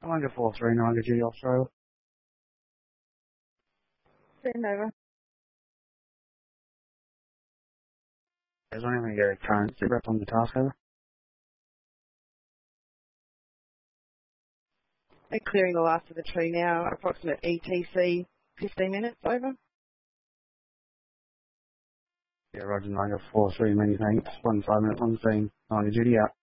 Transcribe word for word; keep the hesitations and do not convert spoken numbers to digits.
Omega four three nine, G Australia. Send over. Is there anything your current sit rep on the task over? They're clearing the last of the tree now, approximate E T C, fifteen minutes, over. Yeah, Roger, Omega four three, many thanks. One five minute, one scene, ninety duty out.